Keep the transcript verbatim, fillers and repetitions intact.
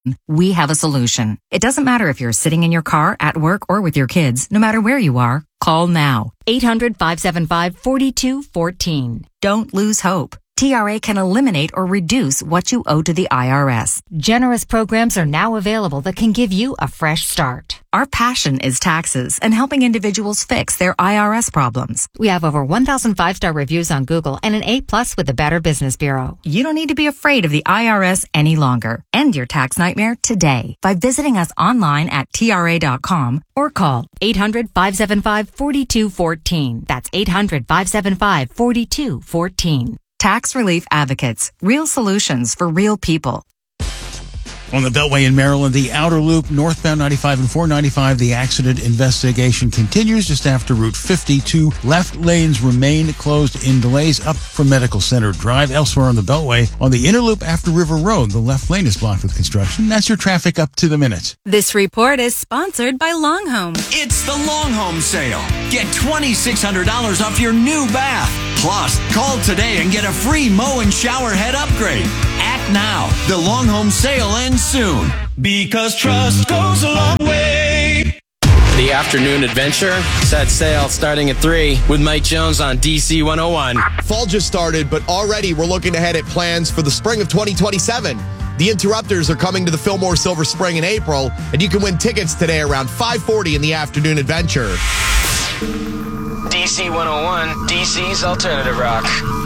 we have a solution. It doesn't matter if you're sitting in your car, at work, or with your kids. No matter where you are, call now. eight hundred, five seven five, four two one four. Don't lose hope. T R A can eliminate or reduce what you owe to the I R S. Generous programs are now available that can give you a fresh start. Our passion is taxes and helping individuals fix their I R S problems. We have over one thousand five-star reviews on Google and an A plus with the Better Business Bureau. You don't need to be afraid of the I R S any longer. End your tax nightmare today by visiting us online at T R A dot com or call eight hundred, five seven five, four two one four. That's eight hundred, five seven five, four two one four. Tax Relief Advocates. Real solutions for real people. On the Beltway in Maryland, the outer loop, northbound ninety-five and four ninety-five, the accident investigation continues just after Route fifty-two. Left lanes remain closed in delays up from Medical Center Drive. Elsewhere on the Beltway, on the inner loop after River Road, the left lane is blocked with construction. That's your traffic up to the minute. This report is sponsored by Long Home. It's the Long Home sale. Get twenty-six hundred dollars off your new bath. Plus, call today and get a free mow and shower head upgrade. Act now. The Long Home sale ends soon. Because trust goes a long way. The afternoon adventure set sail starting at three with Mike Jones on D C one oh one. Fall just started, but already we're looking ahead at plans for the spring of twenty twenty-seven. The Interrupters are coming to the Fillmore Silver Spring in April, and you can win tickets today around five forty in the afternoon adventure. D C one oh one, D C's alternative rock.